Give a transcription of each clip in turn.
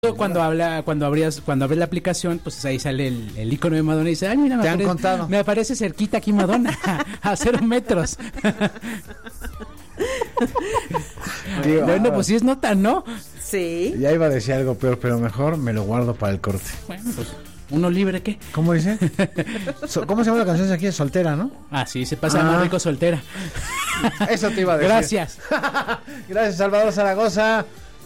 Cuando abres la aplicación, pues ahí sale el icono de Madonna y dice, ay, mira, me aparece cerquita aquí Madonna, a 0 metros. Bueno, pues sí es nota, ¿no? Sí. Ya iba a decir algo peor, pero mejor me lo guardo para el corte. Bueno, pues, ¿uno libre qué? ¿Cómo dice? ¿Cómo se llama la canción aquí? Soltera, ¿no? Ah, sí, se pasa más rico soltera. Eso te iba a decir. Gracias. Gracias, Salvador Zaragoza.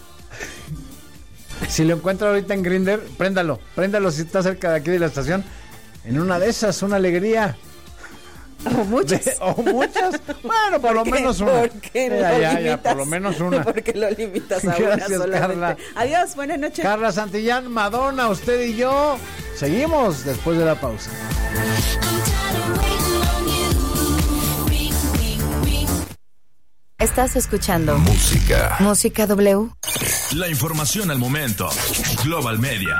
Si lo encuentro ahorita en Grindr, préndalo si está cerca de aquí de la estación. En una de esas, una alegría. O muchas. Bueno, por lo menos una. ¿Por qué ya, por lo menos una. Porque lo limitas a Gracias, una solamente. Carla. Adiós, buenas noches. Carla Santillán, Madonna, usted y yo. Seguimos después de la pausa. Estás escuchando Música W. La información al momento. Global Media.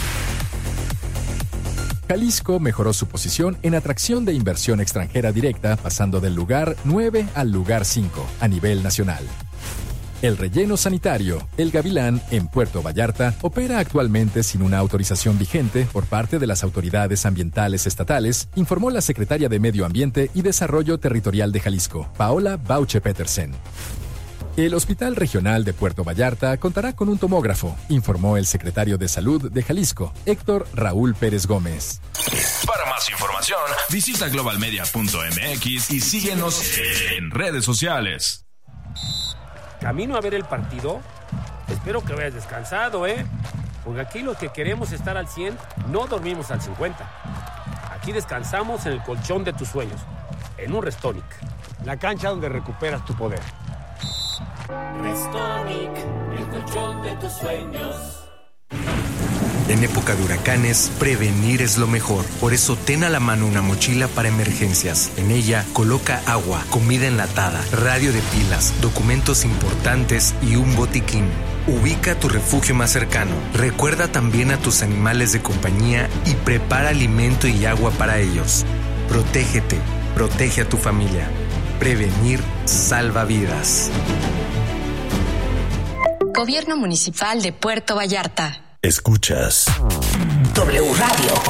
Jalisco mejoró su posición en atracción de inversión extranjera directa, pasando del lugar 9 al lugar 5 a nivel nacional. El relleno sanitario, El Gavilán, en Puerto Vallarta, opera actualmente sin una autorización vigente por parte de las autoridades ambientales estatales, informó la secretaria de Medio Ambiente y Desarrollo Territorial de Jalisco, Paola Bauche Petersen. El Hospital Regional de Puerto Vallarta contará con un tomógrafo, informó el secretario de Salud de Jalisco, Héctor Raúl Pérez Gómez. Para más información, visita globalmedia.mx y síguenos en redes sociales. Camino a ver el partido. Espero que vayas descansado, porque aquí los que queremos estar al 100 no dormimos al 50. Aquí descansamos en el colchón de tus sueños, en un Restonic, la cancha donde recuperas tu poder. Restonic, el colchón de tus sueños. En época de huracanes, prevenir es lo mejor. Por eso ten a la mano una mochila para emergencias. En ella, coloca agua, comida enlatada, radio de pilas, documentos importantes y un botiquín. Ubica tu refugio más cercano. Recuerda también a tus animales de compañía y prepara alimento y agua para ellos. Protégete, protege a tu familia. Prevenir salva vidas. Gobierno Municipal de Puerto Vallarta. Escuchas W Radio.